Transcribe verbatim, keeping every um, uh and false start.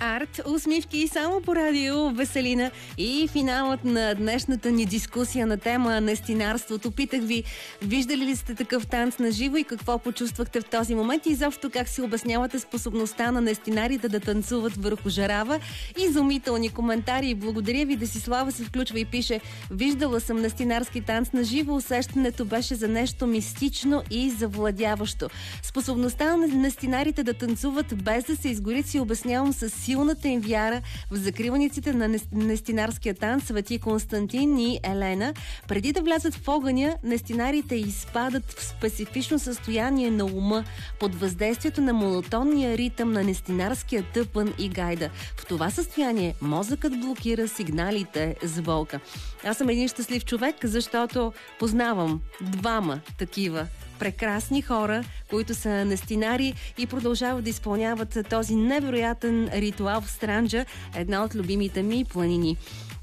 Арт, усмивки само по радио Веселина. И финалът на днешната ни дискусия на тема нестинарството. Питах ви, виждали ли сте такъв танц на живо и какво почувствахте в този момент и изобщо как си обяснявате способността на нестинарите да танцуват върху жарава. Изумителни коментари. Благодаря ви. Десислава се включва и пише: виждала съм нестинарски танц на живо. Усещането беше за нещо мистично и завладяващо. Способността на нестинарите да танцуват без да се изгорят си обяснявам с силната им вяра в закриваниците на нестинарския танц Свети Константин и Елена. Преди да влязат в огъня, нестинарите изпадат в специфично състояние на ума под въздействието на монотонния ритъм на нестинарския тъпън и гайда. В това състояние мозъкът блокира сигналите за болка. Аз съм един щастлив човек, защото познавам двама такива прекрасни хора, които са нестинари и продължават да изпълняват този невероятен ритуал в Странджа, една от любимите ми планини.